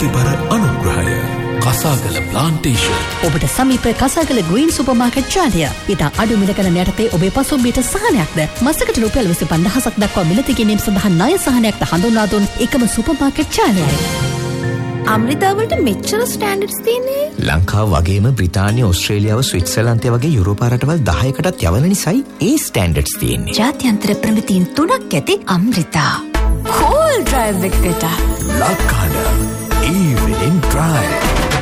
ප්‍රීතිපර අනුග්‍රහය. කසාගල ප්ලාන්ටේෂන්. ඔබට සමීප කසාගල ග්‍රීන් සුපර්මාකට් ජාලය. ඉතා අඩු මිලකන යටතේ ඔබේ පසුම්බියට සහනයක්ද මසකට රුපියල් 25,000ක් දක්වා මිලදී ගැනීම සඳහා ණය සහනයක්ද හඳුන්වා දුන් එකම සුපර්මාකට් ජාලයයි. අමෘතාවලට මෙච්චර ස්ටෑන්ඩඩ්ස් තියෙන්නේ ලංකාව වගේම බ්‍රිතාන්‍ය ඕස්ට්‍රේලියාව ස්විට්සර්ලන්තය වගේ යුරෝපා රටවල් 10කටත් යවන නිසායි ඒ ස්ටෑන්ඩඩ්ස් තියෙන්නේ. ජාත්‍යන්තර ප්‍රමිතීන් 3ක් ඇති අමෘතා. කෝල් ඩ්‍රයිව් එකකට. ලක්කඩ evening drive.